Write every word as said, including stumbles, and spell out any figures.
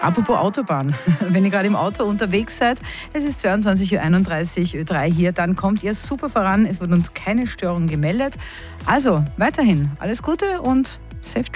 Apropos Autobahn, wenn ihr gerade im Auto unterwegs seid, es ist zweiundzwanzig Uhr einunddreißig, Ö drei hier, dann kommt ihr super voran, es wird uns keine Störung gemeldet. Also, weiterhin alles Gute und safe